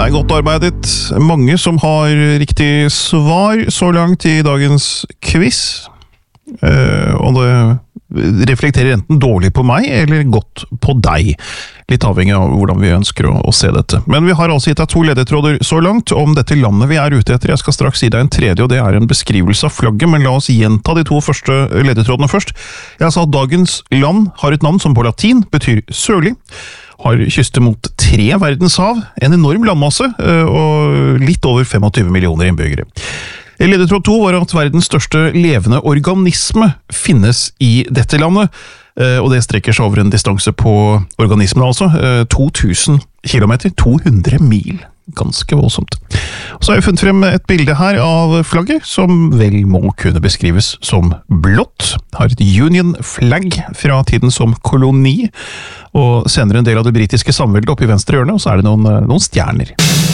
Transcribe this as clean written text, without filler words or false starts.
godt arbeidet. Mange som har riktig svar så langt i dagens quiz. Og det reflekterer enten dårlig på meg, eller godt på deg. Litt avhengig av hvordan vi ønsker å se dette. Men vi har altså gitt deg 2 ledetråder så langt om dette landet vi er ute etter. Jeg skal straks gi deg en tredje, og det er en beskrivelse av flagget, men la oss gjenta de 2 første ledetrådene først. Jeg sa at dagens land har et navn som på latin betyr sørlig, har kyster mot 3 verdenshav, en enorm landmasse og litt over 25 millioner innbyggere. Ledetråd 2 var at verdens største levende organisme finnes i dette landet, og det strekker seg over en distanse på organismen altså, 2000 kilometer, 200 mil. Ganske voldsomt. Så har jeg funnet frem et bilde her av flagget, som vel må kunne beskrives som blått. Har et Union Flag fra tiden som koloni, og senere en del av det britiske samveldet oppe i venstre hjørne, og så er det noen stjerner.